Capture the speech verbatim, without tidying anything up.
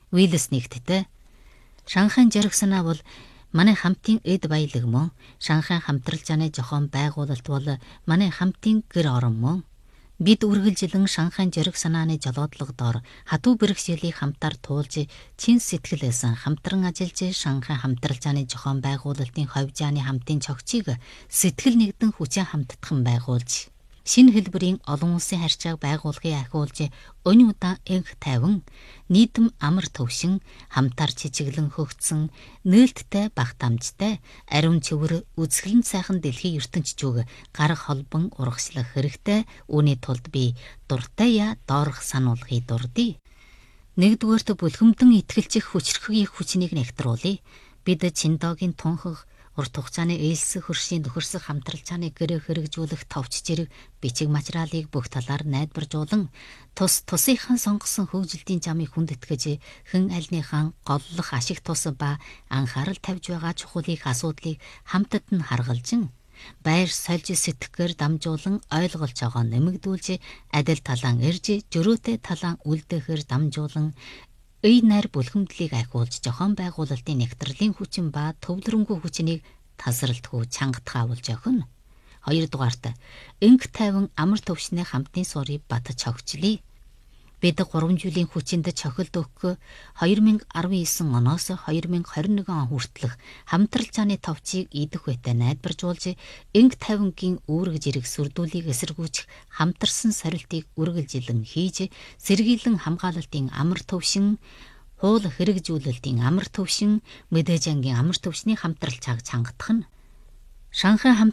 Уиллс нэгттэй. Шанхайн зориг санаа бол манай хамтын эд баялаг мөн. Шанхайн хамтрал заны зохион байгуулалт бол манай хамтын гэр орон мөн. Бид үргэлжлэн Шанхайн зориг санааны жолоодлого дор хатуу бэрхшээлийг хамтаар туулж, чин сэтгэлээсэн хамтран ажиллаж Шанхайн хамтрал заны зохион байгуулалтын ховжааны хамтын цогцыг сэтгэл нэгдэн хүчин хамтдхан байгуулж, шинэ хэлбэрийн олон улсын харьцааг байгуулахыг ахиулж, өнь удаан энх тайван, нийтэм амар төвшин, хамтаар чичиглэн хөгцсөн, нээлттэй багтаамжтай, ариун цэвэр үзэсгэлэн сайхан дэлхийн ертөнц зүг гарах холбон урагшлах хэрэгтэй. Үүний тулд би дуртай я доорх сануулгыг дурдъя. Нэгдүгээрт бүлхэмдэн итгэлчих хүчрхгийн хүчнийг нэгтруулъя. Бид Чиндогийн тунхаг урт хугацааны ээлсэх хөршийн нөхөрсөх хамтрал цааны гэрээ хэрэгжүүлэх товч зэрэг бичиг материалыг бүх талаар найдваржуулан тус тусынхан сонгосон хөгжилтийн замыг хүндэтгэж хэн альныхан голлох ашиг тус ба анхаарал тавьж байгаа чухлыг асуудлыг хамтад нь харгалжин байр сольж сэтгэхээр дамжуулан ойлголж байгаа нэмэгдүүлж адил талаан ирж жөрөөтэй талаан үлдэхээр дамжуулан эй найр бүлхэмдлийг ахиулж зохион байгуулалтын нэгтрэлийн хүчин ба төвлөрөнгөө хүчнийг тасралтгүй чангатах авалж өгнө. Хоёрдугаарт энх тайван амар төвшний хамтын суурийг бат цогцлие. Бид гурван жилийн хүчинд цохилт өгөх две тысячи десять оноос две тысячи двадцать один он хүртэлх хамтрал цааны товчийг идэх үедээ найдваржуулж, энх тайвангийн үүрэг зэрэг сүрдүүлийг эсэргүүцэх хамтарсан сорилтыг үргэлжилэн хийж, сэргийлэн хамгаалалтын амар төвшин, хуул хэрэгжүүлэлтийн амар төвшин, мэдээж ангийн амар төвшний хамтрал цааг чангатах нь. Шанхай